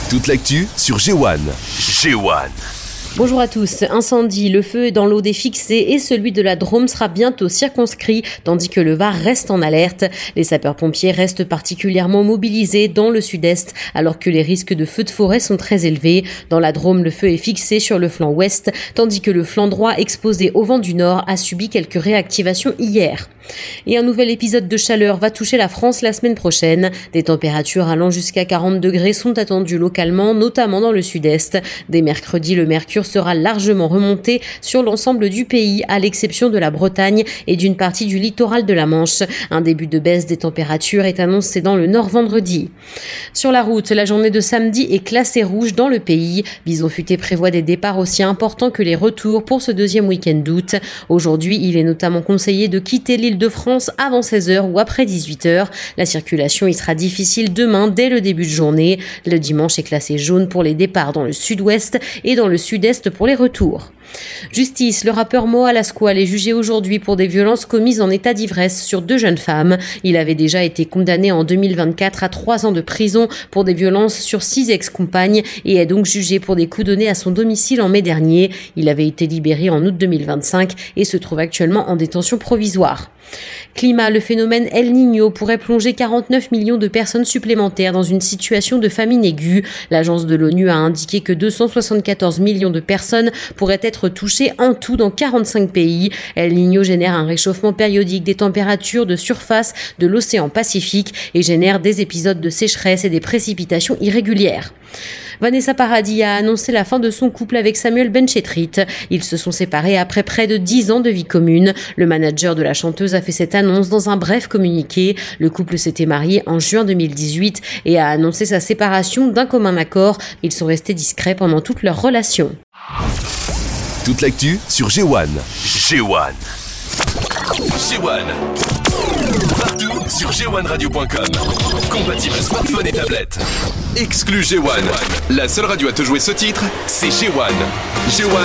Toute l'actu sur G1. G1. Bonjour à tous. Incendie, le feu est dans l'Aude est fixé et celui de la Drôme sera bientôt circonscrit, tandis que le Var reste en alerte. Les sapeurs-pompiers restent particulièrement mobilisés dans le sud-est, alors que les risques de feux de forêt sont très élevés. Dans la Drôme, le feu est fixé sur le flanc ouest, tandis que le flanc droit, exposé au vent du nord, a subi quelques réactivations hier. Et un nouvel épisode de chaleur va toucher la France la semaine prochaine. Des températures allant jusqu'à 40 degrés sont attendues localement, notamment dans le sud-est. Dès mercredi, le mercure sera largement remonté sur l'ensemble du pays, à l'exception de la Bretagne et d'une partie du littoral de la Manche. Un début de baisse des températures est annoncé dans le nord vendredi. Sur la route, la journée de samedi est classée rouge dans le pays. Bison Futé prévoit des départs aussi importants que les retours pour ce deuxième week-end d'août. Aujourd'hui, il est notamment conseillé de quitter l'île de France avant 16h ou après 18h. La circulation y sera difficile demain dès le début de journée. Le dimanche est classé jaune pour les départs dans le sud-ouest et dans le sud-est pour les retours. Justice, le rappeur Moa Lasquale est jugé aujourd'hui pour des violences commises en état d'ivresse sur 2 jeunes femmes. Il avait déjà été condamné en 2024 à 3 ans de prison pour des violences sur 6 ex-compagnes et est donc jugé pour des coups donnés à son domicile en mai dernier. Il avait été libéré en août 2025 et se trouve actuellement en détention provisoire. Climat, le phénomène El Niño pourrait plonger 49 millions de personnes supplémentaires dans une situation de famine aiguë. L'agence de l'ONU a indiqué que 274 millions de personnes pourraient être touchées en tout dans 45 pays. El Niño génère un réchauffement périodique des températures de surface de l'océan Pacifique et génère des épisodes de sécheresse et des précipitations irrégulières. Vanessa Paradis a annoncé la fin de son couple avec Samuel Benchetrit. Ils se sont séparés après près de 10 ans de vie commune. Le manager de la chanteuse a fait cette annonce dans un bref communiqué. Le couple s'était marié en juin 2018 et a annoncé sa séparation d'un commun accord. Ils sont restés discrets pendant toute leur relation. Toute l'actu sur G1. G1. G1. Partout sur g1radio.com. Compatible smartphone et tablette. Exclu G1. La seule radio à te jouer ce titre, c'est G1. G1.